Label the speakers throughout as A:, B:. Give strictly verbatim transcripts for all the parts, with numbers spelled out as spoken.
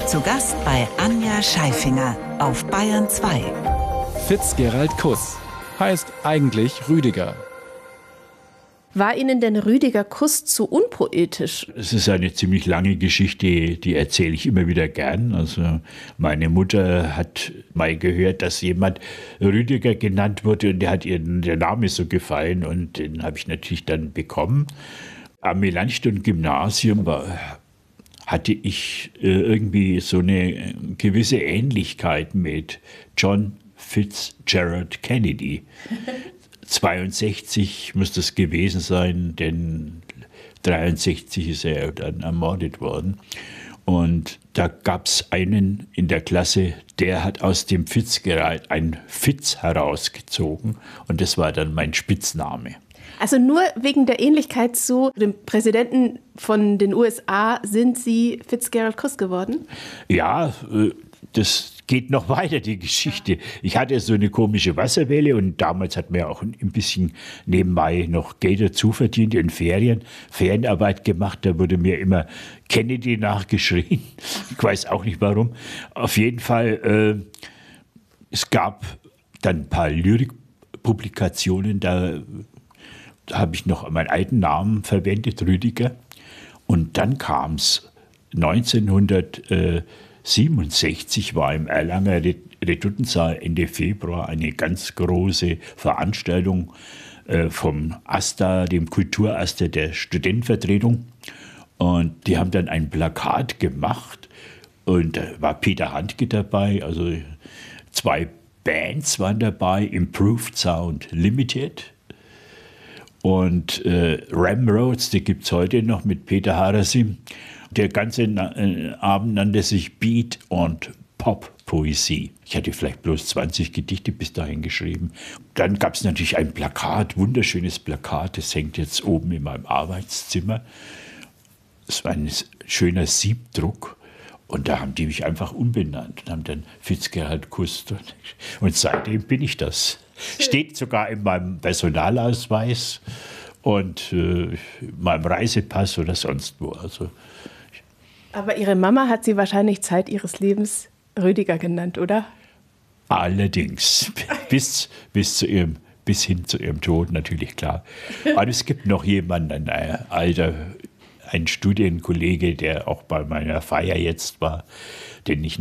A: Zu Gast bei Anja Scheifinger auf Bayern zwei.
B: Fitzgerald Kuss heißt eigentlich Rüdiger.
C: War Ihnen denn Rüdiger Kuss zu unpoetisch?
D: Es ist eine ziemlich lange Geschichte, die erzähle ich immer wieder gern. Also meine Mutter hat mal gehört, dass jemand Rüdiger genannt wurde und der hat ihr der Name so gefallen und den habe ich natürlich dann bekommen. Am Melanchthon-Gymnasium war, hatte ich äh, irgendwie so eine gewisse Ähnlichkeit mit John Fitzgerald Kennedy. zweiundsechzig muss das gewesen sein, denn dreiundsechzig ist er dann ermordet worden. Und da gab es einen in der Klasse, der hat aus dem Fitzgerald ein Fitz herausgezogen und das war dann mein Spitzname.
C: Also nur wegen der Ähnlichkeit zu dem Präsidenten von den U S A sind Sie Fitzgerald Kuss geworden?
D: Ja, das geht noch weiter, die Geschichte. Ich hatte so eine komische Wasserwelle und damals hat man ja auch ein bisschen nebenbei noch Geld dazu verdient in Ferien, Ferienarbeit gemacht. Da wurde mir immer Kennedy nachgeschrien. Ich weiß auch nicht warum. Auf jeden Fall, äh, es gab dann ein paar Lyrikpublikationen, da, da habe ich noch meinen alten Namen verwendet, Rüdiger. Und dann kam es neunzehnhundertsiebenundsechzig war im Erlanger Reduttensaal Ende Februar eine ganz große Veranstaltung äh, vom AStA, dem Kulturaster der Studentenvertretung. Und die haben dann ein Plakat gemacht und da war Peter Handke dabei, also zwei Bands waren dabei, Improved Sound Limited und äh, Ramroads, die gibt es heute noch mit Peter Harasim. Der ganze äh, Abend nannte sich Beat und Pop-Poesie. Ich hatte vielleicht bloß zwanzig Gedichte bis dahin geschrieben. Dann gab es natürlich ein Plakat, wunderschönes Plakat, das hängt jetzt oben in meinem Arbeitszimmer. Es war ein schöner Siebdruck und da haben die mich einfach umbenannt und haben dann Fitzgerald Kuss. Und seitdem bin ich das. Steht sogar in meinem Personalausweis und äh, meinem Reisepass oder sonst wo. Also,
C: aber Ihre Mama hat Sie wahrscheinlich Zeit Ihres Lebens Rüdiger genannt, oder?
D: Allerdings. bis, bis, zu ihrem, bis hin zu ihrem Tod, natürlich, klar. Aber es gibt noch jemanden, ein alter, ein Studienkollege, der auch bei meiner Feier jetzt war, den ich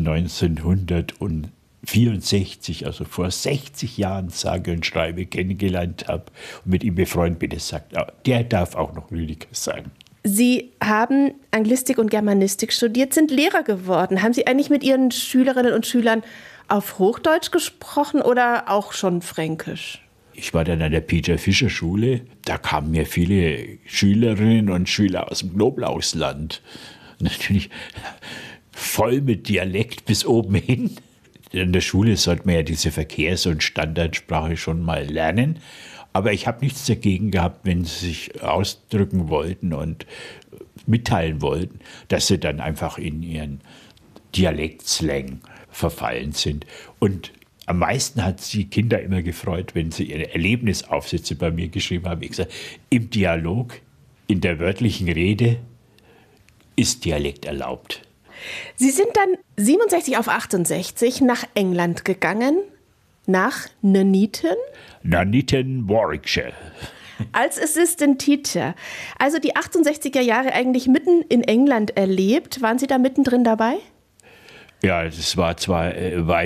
D: neunzehnhundertvierundsechzig, also vor sechzig Jahren, sage und schreibe, kennengelernt habe und mit ihm befreundet bin. Das sagt, der darf auch noch Rüdiger sein.
C: Sie haben Anglistik und Germanistik studiert, sind Lehrer geworden. Haben Sie eigentlich mit Ihren Schülerinnen und Schülern auf Hochdeutsch gesprochen oder auch schon Fränkisch?
D: Ich war dann an der Peter-Fischer-Schule. Da kamen mir viele Schülerinnen und Schüler aus dem Knoblauchsland. Natürlich voll mit Dialekt bis oben hin. In der Schule sollte man ja diese Verkehrs- und Standardsprache schon mal lernen. Aber ich habe nichts dagegen gehabt, wenn sie sich ausdrücken wollten und mitteilen wollten, dass sie dann einfach in ihren Dialektslang verfallen sind. Und am meisten hat die Kinder immer gefreut, wenn sie ihre Erlebnisaufsätze bei mir geschrieben haben. Ich gesagt, im Dialog, in der wörtlichen Rede ist Dialekt erlaubt.
C: Sie sind dann siebenundsechzig auf achtundsechzig nach England gegangen, nach Nuneaton?
D: Nuneaton, Warwickshire.
C: Als Assistant Teacher. Also die achtundsechziger Jahre eigentlich mitten in England erlebt. Waren Sie da mittendrin dabei?
D: Ja, das war zwar äh, weit